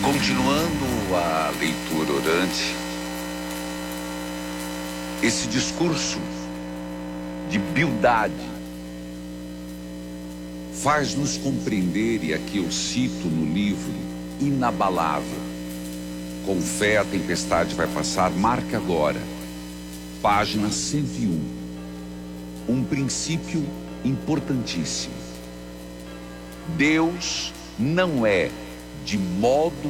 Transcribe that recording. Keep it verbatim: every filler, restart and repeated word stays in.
Continuando a leitura orante, esse discurso de Bildade faz-nos compreender, e aqui eu cito no livro Inabalável: com fé a tempestade vai passar, marca agora, página cento e um, um princípio importantíssimo. Deus não é de modo